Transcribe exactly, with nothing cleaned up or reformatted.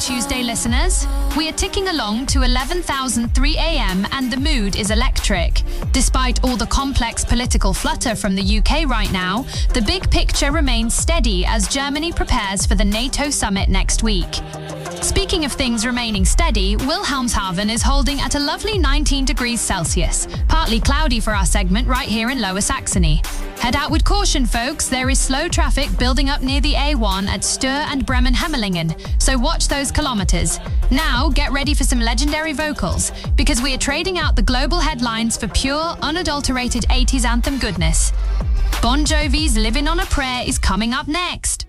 Tuesday, listeners. We are ticking along to eleven thousand three a m and the mood is electric. Despite all the complex political flutter from the U K right now, the big picture remains steady as Germany prepares for the NATO summit next week. Speaking of things remaining steady, Wilhelmshaven is holding at a lovely nineteen degrees Celsius, partly cloudy for our segment right here in Lower Saxony. Head out with caution, folks. There is slow traffic building up near the A one at Stur and Bremen-Hemmelingen, so watch those kilometers. Now, get ready for some legendary vocals, because we are trading out the global headlines for pure, unadulterated eighties anthem goodness. Bon Jovi's Living on a Prayer is coming up next.